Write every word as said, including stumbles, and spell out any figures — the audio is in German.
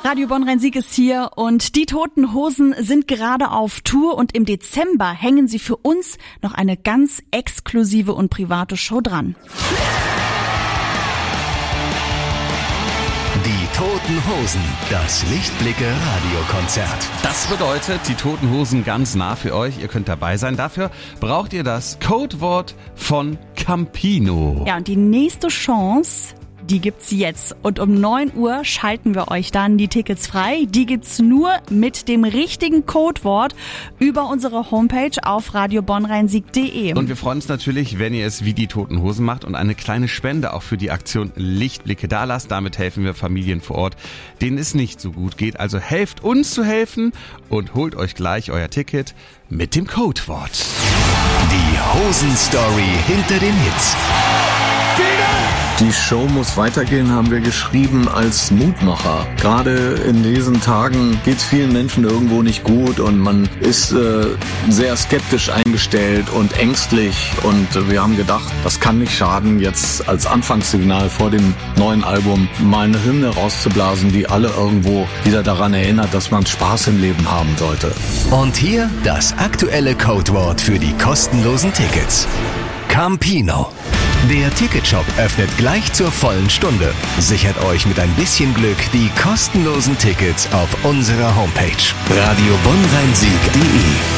Radio Bonn-Rhein-Sieg ist hier und die Toten Hosen sind gerade auf Tour und im Dezember hängen sie für uns noch eine ganz exklusive und private Show dran. Die Toten Hosen, das Lichtblicke-Radiokonzert. Das bedeutet, die Toten Hosen ganz nah für euch. Ihr könnt dabei sein. Dafür braucht ihr das Codewort von Campino. Ja, und die nächste Chance, die gibt's jetzt. Und um neun Uhr schalten wir euch dann die Tickets frei. Die gibt's nur mit dem richtigen Codewort über unsere Homepage auf radio bonn rhein sieg punkt de. Und wir freuen uns natürlich, wenn ihr es wie die Toten Hosen macht und eine kleine Spende auch für die Aktion Lichtblicke dalasst. Damit helfen wir Familien vor Ort, denen es nicht so gut geht. Also helft uns zu helfen und holt euch gleich euer Ticket mit dem Codewort. Die Hosen-Story hinter den Hits. Die Show muss weitergehen, haben wir geschrieben als Mutmacher. Gerade in diesen Tagen geht es vielen Menschen irgendwo nicht gut und man ist äh, sehr skeptisch eingestellt und ängstlich. Und äh, wir haben gedacht, das kann nicht schaden, jetzt als Anfangssignal vor dem neuen Album mal eine Hymne rauszublasen, die alle irgendwo wieder daran erinnert, dass man Spaß im Leben haben sollte. Und hier das aktuelle Codewort für die kostenlosen Tickets. Campino. Der Ticketshop öffnet gleich zur vollen Stunde. Sichert euch mit ein bisschen Glück die kostenlosen Tickets auf unserer Homepage radio bonn rhein sieg punkt de.